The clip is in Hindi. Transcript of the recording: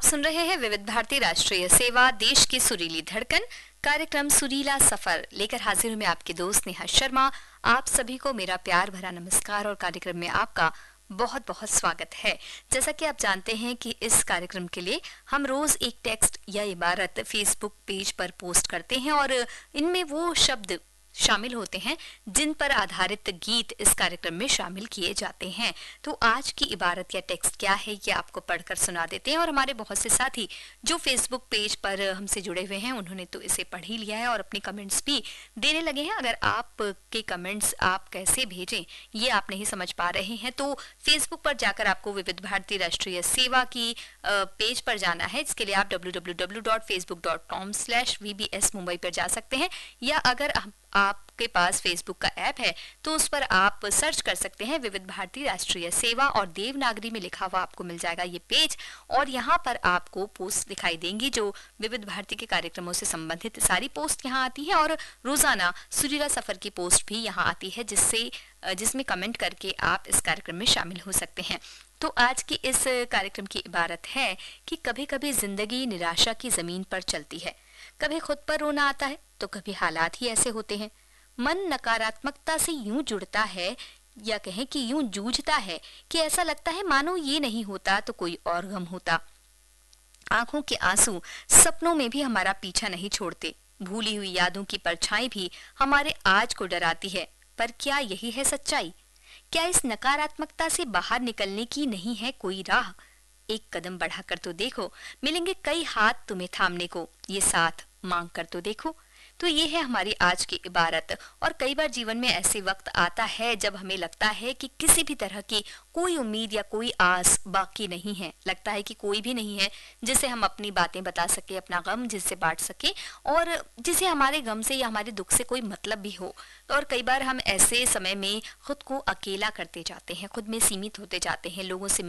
सुन रहे हैं विविध भारती राष्ट्रीय सेवा, देश की सुरीली धड़कन। कार्यक्रम सुरीला सफर लेकर हाजिर हूं मैं आपकी दोस्त नेहा शर्मा। आप सभी को मेरा प्यार भरा नमस्कार और कार्यक्रम में आपका बहुत बहुत स्वागत है। जैसा कि आप जानते हैं कि इस कार्यक्रम के लिए हम रोज एक टेक्स्ट या इबारत फेसबुक पेज पर पोस्ट करते हैं और इनमें वो शब्द शामिल होते हैं जिन पर आधारित गीत इस कार्यक्रम में शामिल किए जाते हैं। तो आज की इबारत या टेक्स्ट क्या है ये आपको पढ़कर सुना देते हैं और हमारे बहुत से साथी जो फेसबुक पेज पर हमसे जुड़े हुए हैं उन्होंने तो इसे पढ़ ही लिया है और अपने कमेंट्स भी देने लगे हैं। अगर आप के कमेंट्स आप कैसे भेजें ये आप नहीं समझ पा रहे हैं तो फेसबुक पर जाकर आपको विविध भारती राष्ट्रीय सेवा की पेज पर जाना है। इसके लिए आप www.facebook.com/vbs मुंबई पर जा सकते हैं, या अगर आपके पास फेसबुक का ऐप है तो उस पर आप सर्च कर सकते हैं विविध भारती राष्ट्रीय सेवा और देवनागरी में लिखा हुआ आपको मिल जाएगा ये पेज। और यहाँ पर आपको पोस्ट दिखाई देंगी जो विविध भारती के कार्यक्रमों से संबंधित सारी पोस्ट यहाँ आती है और रोजाना सुरीला सफर की पोस्ट भी यहाँ आती है जिसमें कमेंट करके आप इस कार्यक्रम में शामिल हो सकते हैं। तो आज की इस कार्यक्रम की इबारत है कि कभी कभी जिंदगी निराशा की जमीन पर चलती है, कभी खुद पर रोना आता है तो कभी हालात ही ऐसे होते हैं। मन नकारात्मकता से यूं जुड़ता है या कहें कि यूं जूझता है कि ऐसा लगता है मानो ये नहीं होता तो कोई और गम होता। आंखों के आंसू सपनों में भी हमारा पीछा नहीं छोड़ते, भूली हुई यादों की परछाई भी हमारे आज को डराती है। पर क्या यही है सच्चाई? क्या इस नकारात्मकता से बाहर निकलने की नहीं है कोई राह? एक कदम बढ़ाकर तो देखो, मिलेंगे कई हाथ तुम्हें थामने को, ये साथ मांग कर तो देखो। तो ये है हमारी आज की इबारत। और कई बार जीवन में ऐसे वक्त आता है जब हमें लगता है कि किसी भी तरह की कोई उम्मीद या कोई आस बाकी नहीं है, लगता है कि कोई भी नहीं है जिसे हम अपनी बातें बता सके, अपना गम जिससे बांट सके और जिसे हमारे गम से या हमारे दुख से कोई मतलब भी हो। तो और कई बार हम ऐसे समय में खुद को अकेला करते जाते हैं, खुद में सीमित होते जाते हैं, लोगों से